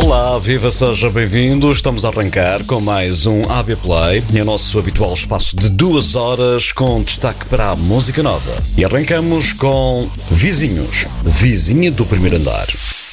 Olá, viva, seja bem-vindo. Estamos a arrancar com mais um AB Play, em nosso habitual espaço de 2 horas, com destaque para a música nova. E arrancamos com Vizinhos, Vizinha do Primeiro Andar.